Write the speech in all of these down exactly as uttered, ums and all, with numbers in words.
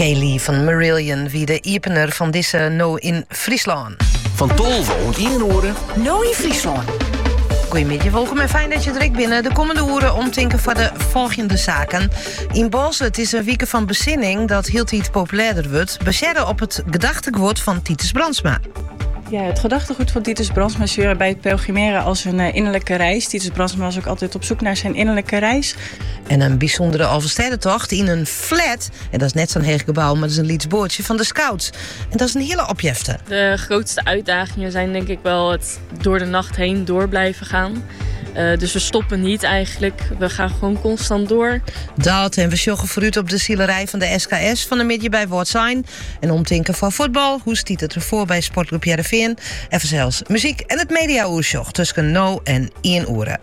Kaylee van Marillion wie de opener van deze No in Friesland. Van Tolve en Inhoren. No in Friesland. Goedemiddag, welkom en fijn dat je direct binnen. De komende uren omtinken voor de volgende zaken. In Balzet is een week van bezinning dat heel iets populairder wordt. Baseren op het gedachtegoed van Titus Brandsma. Ja, het gedachtegoed van Titus Brandsma is bij het pelgrimeren als een uh, innerlijke reis. Titus Brandsma was ook altijd op zoek naar zijn innerlijke reis. En een bijzondere Alverstedentocht in een flat. En dat is net zo'n heeg gebouw, maar dat is een Lieds boordje van de Scouts. En dat is een hele opjefte. De grootste uitdagingen zijn denk ik wel het door de nacht heen door blijven gaan. Uh, dus we stoppen niet eigenlijk. We gaan gewoon constant door. Dat en we joggen vooruit op de zielerij van de S K S van de middag bij Wortzijn. En omtinken van voetbal. Hoe stiet het ervoor bij Sportclub Heerenveen? Even zelfs muziek en het media-oersjoch tussen no en één uren.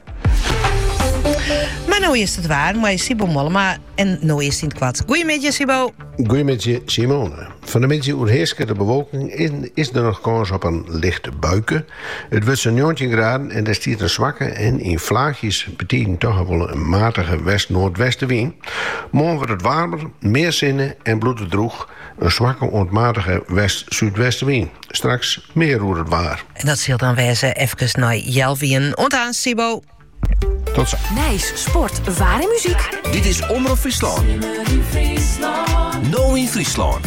Maar nou is het waar, maar Sibo Mollema en nou is het in het kwad. Goedemiddag, Sibo. Goedemiddag, Simone. Van de mensen oerheerske de bewolking is, is er nog kans op een lichte buien. Het wordt zo'n negentien graden en er stiert een zwakke en in vlaagjes betekent toch wel een matige west-noordwestenwind. Morgen wordt het warmer, meer zinnen en bloed het droeg. Een zwakke ontmatige west-zuidwestenwind. Straks meer hoe het waar. En dat zal dan wezen even naar Jelvien. Ontaan, Sibo. Tot zo. Nijs, sport, waar en muziek. Dit is Omroep Friesland. No in Friesland.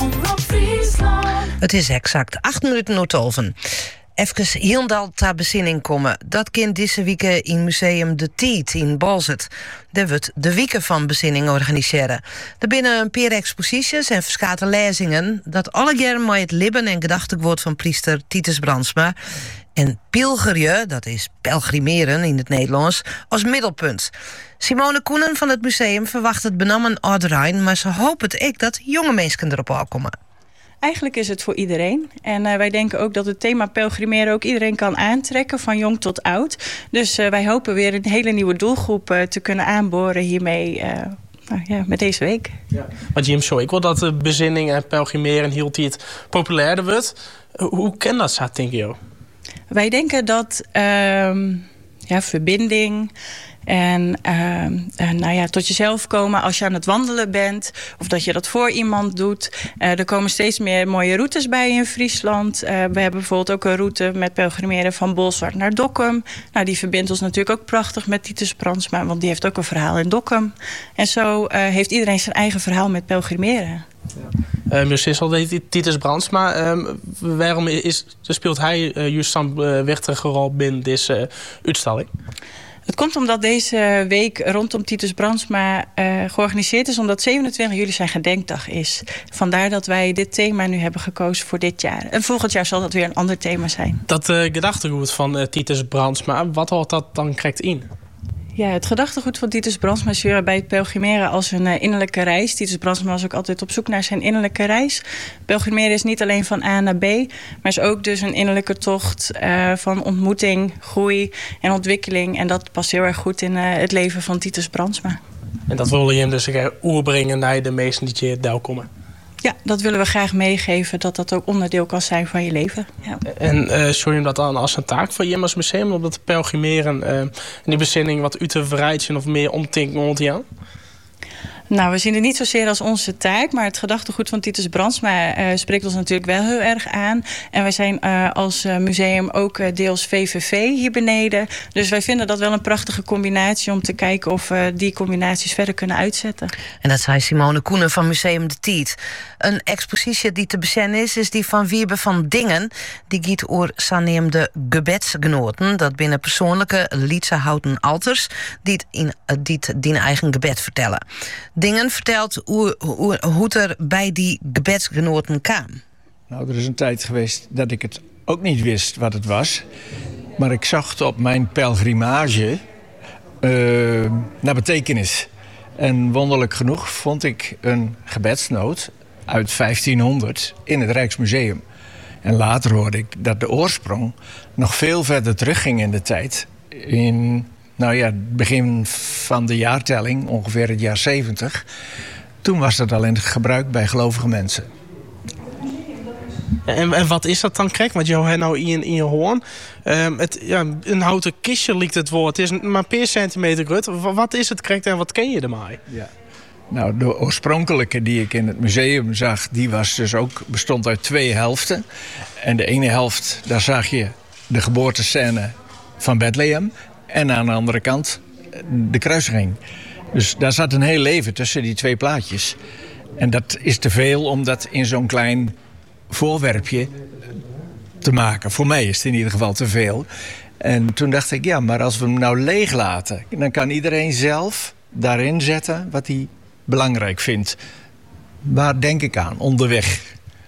Het is exact acht minuten na tolven. Even Hielendal ter bezinning komen. Dat kind deze week in Museum De Tiet in Balzet. Daar wordt de weken van bezinning organiseren. Er binnen een paar exposities en verschillende lezingen. Dat alle jaren met het libben en gedachtegoed van priester Titus Brandsma. En pilgerje, dat is pelgrimeren in het Nederlands, als middelpunt. Simone Koenen van het museum verwacht het benammen Ouderijn, maar ze hopen het ook dat jonge mensen erop aankomen. Eigenlijk is het voor iedereen. En uh, wij denken ook dat het thema pelgrimeren ook iedereen kan aantrekken, van jong tot oud. Dus uh, wij hopen weer een hele nieuwe doelgroep uh, te kunnen aanboren hiermee. Uh, Nou ja, met deze week. Ja. Maar Jim, zo, ik wil dat de bezinning en pelgrimeren heel het populairder wordt. Hoe kan dat zo, denk je? Wij denken dat uh, ja, verbinding en uh, uh, nou ja, tot jezelf komen als je aan het wandelen bent. Of dat je dat voor iemand doet. Uh, er komen steeds meer mooie routes bij in Friesland. Uh, we hebben bijvoorbeeld ook een route met pelgrimeren van Bolsward naar Dokkum. Nou, die verbindt ons natuurlijk ook prachtig met Titus Brandsma. Want die heeft ook een verhaal in Dokkum. En zo uh, heeft iedereen zijn eigen verhaal met pelgrimeren. Ja. Uh, dus is al Titus Brandsma. Uh, waarom is, speelt hij uh, juist zo'n uh, wichtige rol binnen deze uh, uitstalling? Het komt omdat deze week rondom Titus Brandsma uh, georganiseerd is, omdat zevenentwintig juli zijn gedenkdag is. Vandaar dat wij dit thema nu hebben gekozen voor dit jaar. En volgend jaar zal dat weer een ander thema zijn. Dat uh, gedachtegoed van uh, Titus Brandsma, wat houdt dat dan correct in? Ja, het gedachtegoed van Titus Brandsma is bij het pelgrimeren als een uh, innerlijke reis. Titus Brandsma was ook altijd op zoek naar zijn innerlijke reis. Pelgrimeren is niet alleen van A naar B, maar is ook dus een innerlijke tocht uh, van ontmoeting, groei en ontwikkeling. En dat past heel erg goed in uh, het leven van Titus Brandsma. En dat wil je hem dus oerbrengen naar de meesten die je daar komen? Ja, dat willen we graag meegeven, dat dat ook onderdeel kan zijn van je leven. Ja. En uh, zou je hem dat dan als een taak voor je als museum, om dat te pelgrimeren uh, en die bezinning wat u te verrijden of meer omtinken rond jou? Nou, we zien het niet zozeer als onze taak, maar het gedachtegoed van Titus Brandsma uh, spreekt ons natuurlijk wel heel erg aan. En wij zijn uh, als uh, museum ook uh, deels V V V hier beneden. Dus wij vinden dat wel een prachtige combinatie om te kijken of we uh, die combinaties verder kunnen uitzetten. En dat zei Simone Koenen van Museum De Tiet. Een expositie die te bezinnen is, is die van Wiebe van Dingen. Die giet oer saneemde gebedsgenoten. Dat binnen persoonlijke Lietse houten alters die in die die eigen gebed vertellen. Dingen vertelt hoe, hoe, hoe het er bij die gebedsgenoten kwam. Nou, er is een tijd geweest dat ik het ook niet wist wat het was. Maar ik zocht op mijn pelgrimage uh, naar betekenis. En wonderlijk genoeg vond ik een gebedsnoot uit vijftienhonderd in het Rijksmuseum. En later hoorde ik dat de oorsprong nog veel verder terugging in de tijd. In nou ja, het begin van de jaartelling, ongeveer het jaar zeventig. Toen was dat al in gebruik bij gelovige mensen. En, en wat is dat dan, Krek? Want jou hebt nou in, in je hoorn. Um, het, ja, een houten kistje lijkt het woord. Het is maar een paar centimeter groot. Wat is het, Krek, en wat ken je ermee? Ja. Nou, de oorspronkelijke die ik in het museum zag, die was dus ook, bestond uit twee helften. En de ene helft, daar zag je de geboortescène van Bethlehem. En aan de andere kant de kruisiging. Dus daar zat een heel leven tussen die twee plaatjes. En dat is te veel om dat in zo'n klein voorwerpje te maken. Voor mij is het in ieder geval te veel. En toen dacht ik, ja, maar als we hem nou leeg laten, dan kan iedereen zelf daarin zetten wat hij belangrijk vindt. Waar denk ik aan? Onderweg.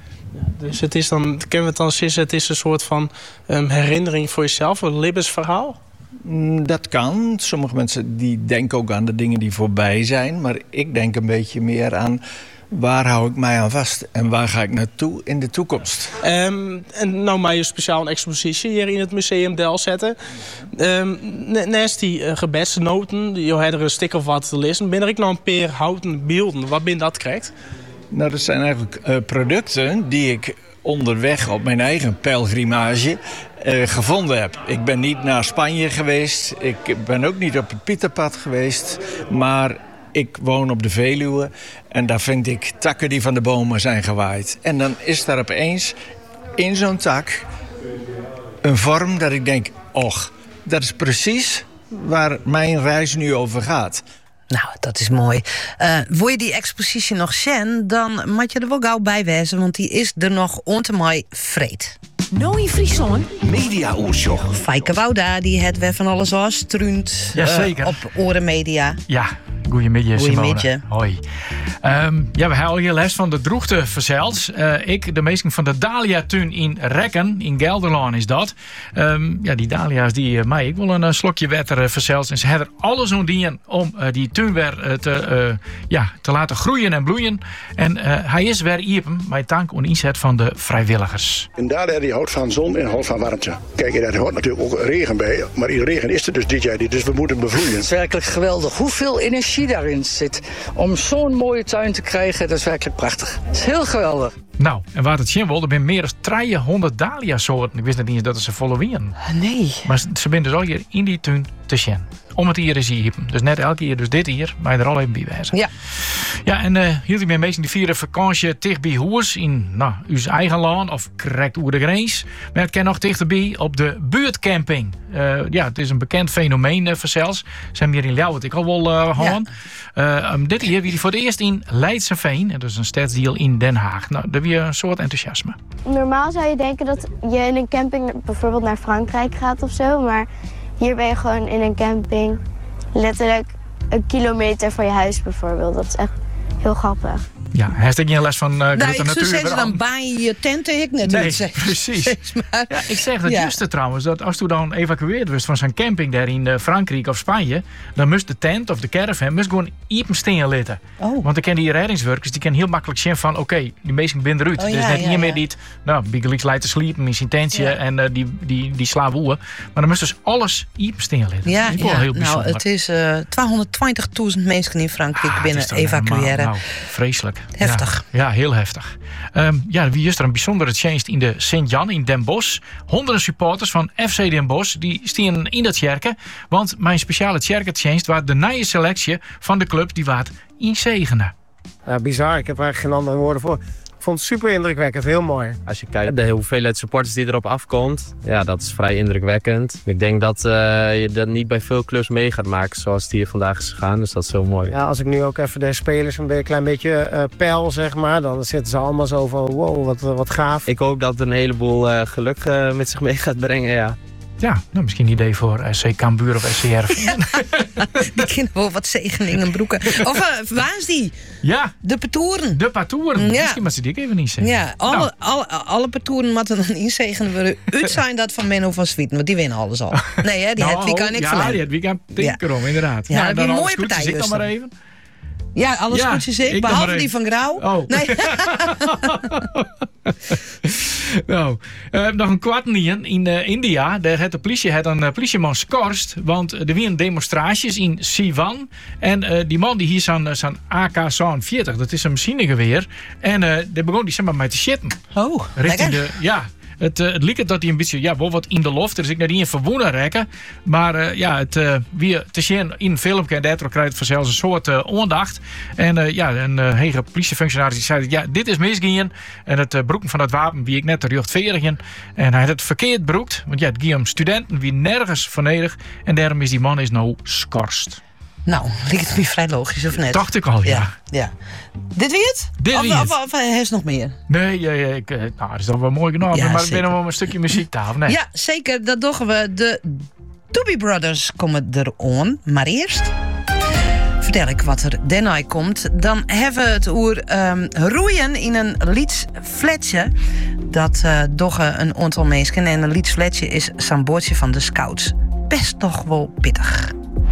Dus het is dan, kennen we het dan Sis, het is een soort van um, herinnering voor jezelf, een levensverhaal? Dat kan. Sommige mensen die denken ook aan de dingen die voorbij zijn. Maar ik denk een beetje meer aan waar hou ik mij aan vast en waar ga ik naartoe in de toekomst. Um, en nou maar je speciaal een expositie hier in het Museum Del zetten. Um, naast die uh, gebedsnoten, je had er een stuk of wat te lezen. Ben er ik nou een paar houten beelden? Wat ben dat krijgt? Nou, dat zijn eigenlijk uh, producten die ik onderweg op mijn eigen pelgrimage uh, gevonden heb. Ik ben niet naar Spanje geweest. Ik ben ook niet op het Pieterpad geweest. Maar ik woon op de Veluwe. En daar vind ik takken die van de bomen zijn gewaaid. En dan is daar opeens in zo'n tak een vorm dat ik denk, och, dat is precies waar mijn reis nu over gaat. Nou, dat is mooi. Uh, wil je die expositie nog zien, dan moet je er wel gauw bij wezen, want die is er nog ontemooi vreed. Nou in Friesland. Media-oortjoch. Fijke Wouda, die het weer van alles afstruint Ja, zeker. uh, op Oren Media. Ja, goeiemiddag Simone. Goeiemiddag. Hoi. Um, ja, we hebben hier les van de droegte verzeld. Uh, ik, de meester van de Dahlia-tuin in Rekken, in Gelderland is dat. Um, ja, die dahlia's die uh, mij ik wil een uh, slokje water uh, verzeld. En ze hebben er alles aan dienen om uh, die tuin weer uh, te, uh, ja, te laten groeien en bloeien. En uh, hij is weer iepen met dank aan inzet van de vrijwilligers. En Dahlia die houdt van zon en houdt van warmte. Kijk, er hoort natuurlijk ook regen bij. Maar die regen is er dus dit jaar niet, dus we moeten bevloeien. Het is werkelijk geweldig hoeveel energie daarin zit. Om zo'n mooie tuin te krijgen, dat is werkelijk prachtig. Het is heel geweldig. Nou, en waar het zien wil, er zijn meer dan driehonderd dahlia-soorten. Ik wist net niet eens dat ze volle wien. Nee. Maar ze zijn dus al hier in die tuin te zien. Om het hier is hier. Dus net elke keer, dus dit hier, maar je er al even bij wijzen. Ja. Ja, en uh, hield ik ben bezig die vierde vakantie dicht bij Hoers in, nou, uw eigen land, of correct over de grens. Maar het kan nog dichterbij op de buurtcamping. Uh, ja, het is een bekend fenomeen uh, voor zelfs. Zijn hier in Ljouwert ik al wel uh, gaan. Ja. Uh, um, dit hier wie die voor het eerst in Leidseveen, dat is een stadsdeel in Den Haag. Nou, daar weer een soort enthousiasme. Normaal zou je denken dat je in een camping bijvoorbeeld naar Frankrijk gaat of zo, maar hier ben je gewoon in een camping letterlijk een kilometer van je huis bijvoorbeeld. Dat is echt heel grappig. Ja, hij heeft geen les van uh, nou, de natuur. Zo zeggen ze dan bij je tenten, ik net. Nee, zeg, precies. Zeg maar. Ja, ik zeg dat ja. juist trouwens, dat als je dan evacueerd wordt van zo'n camping daar in uh, Frankrijk of Spanje, dan moest de tent of de caravan moest gewoon iepen steen litten. Oh. Want dan kennen die reddingswerkers, die kunnen heel makkelijk zien van, oké, okay, die meesten binnen eruit. Oh, dus ja, net ja, hier meer ja. die, nou, Biggelix leidt te sliepen, in zijn tentje Ja. en uh, die, die, die slaan woeën. Maar dan moest dus alles iepen steen litten. Ja, dat is wel ja. heel nou, bijzonder. het is uh, tweehonderdtwintigduizend mensen in Frankrijk Ah, binnen het is toch evacueren. helemaal, nou, vreselijk. Heftig. Ja, ja, heel heftig. Um, ja, wie is er een bijzondere change in de Sint-Jan in Den Bosch. Honderden supporters van F C Den Bosch die staan in dat kerken. Want mijn speciale kerkenchange was de nieuwe selectie van de club die waard in zegenen. Ja, bizar, ik heb er eigenlijk geen andere woorden voor. Ik vond het super indrukwekkend, heel mooi. Als je kijkt naar de hoeveelheid supporters die erop afkomt, ja, dat is vrij indrukwekkend. Ik denk dat uh, je dat niet bij veel clubs mee gaat maken zoals het hier vandaag is gegaan, dus dat is heel mooi. Ja, als ik nu ook even de spelers een klein beetje uh, peil, zeg maar, dan zitten ze allemaal zo van wow, wat, wat gaaf. Ik hoop dat het een heleboel uh, geluk uh, met zich mee gaat brengen, ja. Ja, nou, misschien een idee voor S C Cambuur of S C R V. Ja, die kunnen wel wat zegeningen broeken. Of uh, waar is die? Ja. De patoeren. De patoeren. Ja. Misschien moet ze die even niet zeggen. Ja, alle, nou. alle, alle patoeren moeten dan inzegenen worden. Uit zijn dat van Menno van Swieten, want die winnen alles al. Nee, hè, die nou, het weekend ik ja, verleden. die het weekend tinker om, inderdaad. Ja, nou, dat dan is een alles mooie goed, partij. dus ik dan maar even. Ja, alles ja, goed is ik, ik behalve die van Grauw. Oh. Nee. nou, uh, nog een kwart in, in uh, India. Daar heeft de politie het een uh, politieman scorst. Want er waren demonstraties in Siwan. En uh, die man die hier zo'n uh, A K zevenenveertig, dat is een machinegeweer. En uh, daar begon die zeg maar mee te shitten. Oh, richting lekker. de, ja. Het, uh, het lijkt dat hij een beetje ja, wel wat in de loft. Dus ik naar die in verwoenen rekken. Maar uh, ja, het uh, wie te zien in een filmpje en daardoor krijgt het vanzelfs een soort uh, aandacht. En uh, ja, een uh, hege politiefunctionaris die zei: ja, dit is misgingen. En het uh, broeken van het wapen wie ik net de rechtvaardigen. En hij had het verkeerd broekt. Want ja, het ging om studenten wie nergens vernedig. En daarom is die man is nou schorst. Nou, lijkt het me vrij logisch, of net? Dacht ik al, ja. ja, ja. Dit wie het? Dit of, wie of, het. of, of hij is nog meer? Nee, ja, ja, ik, nou, dat is dan wel mooi genoeg. Ja, maar zeker. ik ben wel een stukje muziektafel. Nee. Ja, zeker. Dat doen we. De Doobie Brothers komen er aan. Maar eerst vertel ik wat er daarna komt. Dan hebben we het oer um, roeien in een Lieds fletje. Dat uh, doggen een aantal mensen. En een Lieds fletje is zo'n bootje van de Scouts. Best toch wel pittig.